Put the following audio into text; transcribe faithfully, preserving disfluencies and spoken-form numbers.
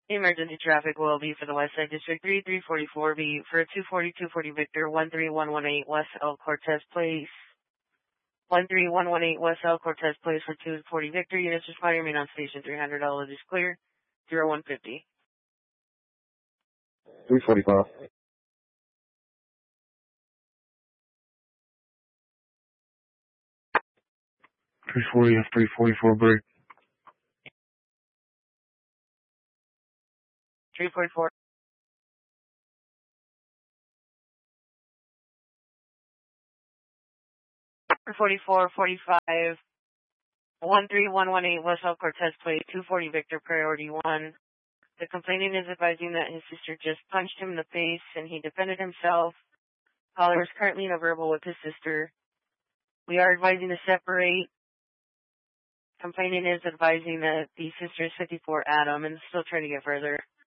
Emergency traffic will be for the West Side District three three four four B for two forty two forty Victor one three one one eight West El Cortez Place. one three one one eight West El Cortez Place for two forty Victor. Units respond, remain on station. three hundred dollars is clear. zero one fifty. three forty-five. three forty F three forty-four break. three forty-four. forty-four forty-five. one three one one eight West El Cortez Place, two forty Victor, priority one. The complainant is advising that his sister just punched him in the face and he defended himself. Caller is currently in a verbal with his sister. We are advising to separate. Complainant is advising that the sister is fifty-four Adam and still trying to get further.